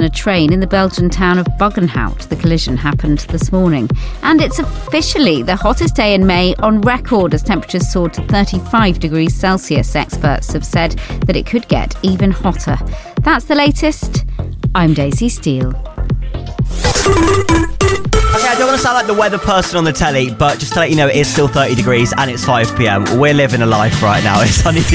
a train in the Belgian town of Buggenhout. The collision happened this morning. And it's officially the hottest day in May on record as temperatures soared to 35 degrees Celsius. Experts have said that it could get even hotter. That's the latest. I'm Daisy Steele. Okay, I don't want to sound like the weather person on the telly, but just to let you know, it is still 30 degrees and it's 5 p.m. We're living a life right now. It's Honey